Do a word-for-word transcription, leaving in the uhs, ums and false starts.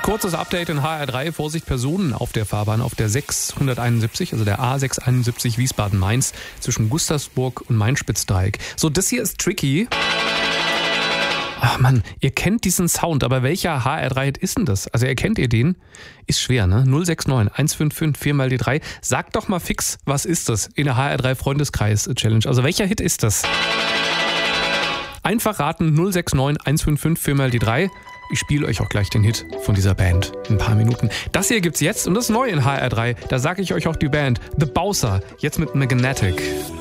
Kurzes Update in H R drei. Vorsicht, Personen auf der Fahrbahn auf der sechshunderteinundsiebzig, also der A sechshunderteinundsiebzig Wiesbaden-Mainz zwischen Gustavsburg und Main-Spitzdreieck. So, das hier ist tricky. Ach Mann, ihr kennt diesen Sound, aber welcher H R drei-Hit ist denn das? Also erkennt ihr den? Ist schwer, ne? null sechs neun eins fünf fünf vier mal die drei. Sagt doch mal fix, was ist das in der H R drei Freundeskreis Challenge? Also welcher Hit ist das? Einfach raten, null sechs neun eins fünf fünf vier mal die drei. Ich spiele euch auch gleich den Hit von dieser Band in ein paar Minuten. Das hier gibt's jetzt und das ist neu in H R drei. Da sage ich euch auch die Band. The Bowser, jetzt mit Magnetic.